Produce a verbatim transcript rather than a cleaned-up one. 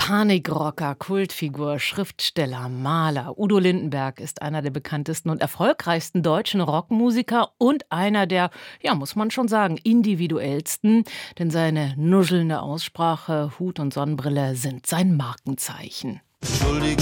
Panikrocker, Kultfigur, Schriftsteller, Maler. Udo Lindenberg ist einer der bekanntesten und erfolgreichsten deutschen Rockmusiker und einer der, ja, muss man schon sagen, individuellsten. Denn seine nuschelnde Aussprache, Hut und Sonnenbrille sind sein Markenzeichen. Schuldig